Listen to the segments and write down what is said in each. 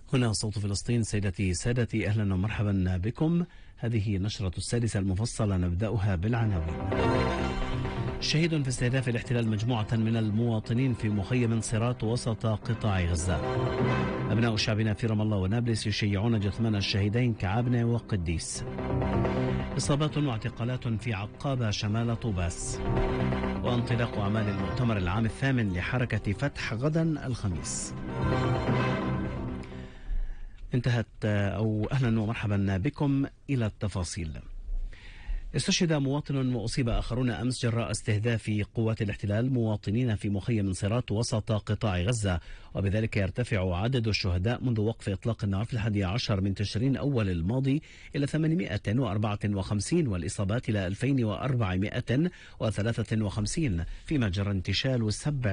هنا صوت فلسطين. سيدتي سادتي، أهلا ومرحبا بكم. هذه نشرة السادسة المفصلة، نبدأها بالعناوين. شهيد في استهداف الاحتلال مجموعة من المواطنين في مخيم صيرات وسط قطاع غزة. أبناء شعبنا في رام الله ونابلس يشيعون جثمان الشهيدين كعبنة وقديس. إصابات واعتقالات في عقابة شمال طوباس. وانطلاق أعمال المؤتمر العام الثامن لحركة فتح غدا الخميس. أهلا ومرحبا بكم. إلى التفاصيل. استشهد مواطن وأصيب آخرون أمس جراء استهداف قوات الاحتلال مواطنين في مخيم صيرات وسط قطاع غزة، وبذلك يرتفع عدد الشهداء منذ وقف إطلاق النار في 11 من تشرين أول الماضي إلى 854، والإصابات إلى 2453، فيما جرى انتشال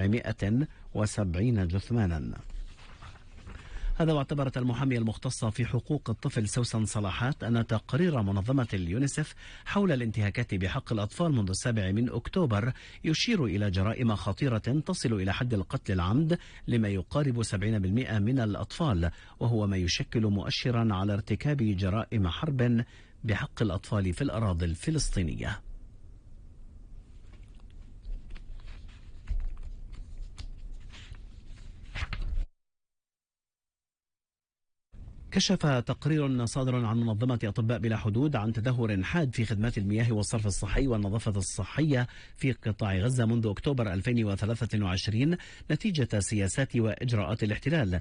770 جثمانا. هذا واعتبرت المحامية المختصة في حقوق الطفل سوسن صلاحات أن تقرير منظمة اليونيسف حول الانتهاكات بحق الأطفال منذ 7 من أكتوبر يشير إلى جرائم خطيرة تصل إلى حد القتل العمد لما يقارب 70% من الأطفال، وهو ما يشكل مؤشرا على ارتكاب جرائم حرب بحق الأطفال في الأراضي الفلسطينية. كشف تقرير صادر عن منظمة أطباء بلا حدود عن تدهور حاد في خدمات المياه والصرف الصحي والنظافة الصحية في قطاع غزة منذ أكتوبر 2023 نتيجة سياسات وإجراءات الاحتلال،